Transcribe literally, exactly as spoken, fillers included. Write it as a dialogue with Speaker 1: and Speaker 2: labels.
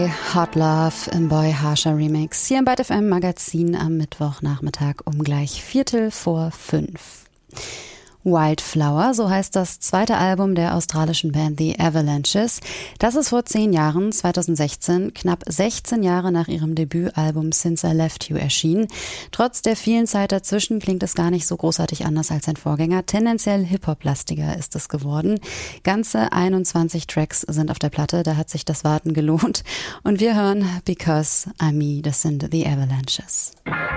Speaker 1: Hot Love im Boy Harsher Remix hier im Byte F M Magazin am Mittwochnachmittag um gleich Viertel vor fünf. Wildflower, so heißt das zweite Album der australischen Band The Avalanches. Das ist vor zehn Jahren, zwanzig sechzehn, knapp sechzehn Jahre nach ihrem Debütalbum Since I Left You erschienen. Trotz der vielen Zeit dazwischen klingt es gar nicht so großartig anders als sein Vorgänger. Tendenziell Hip-Hop-lastiger ist es geworden. Ganze einundzwanzig Tracks sind auf der Platte, da hat sich das Warten gelohnt. Und wir hören Because I'm Me, das sind The Avalanches.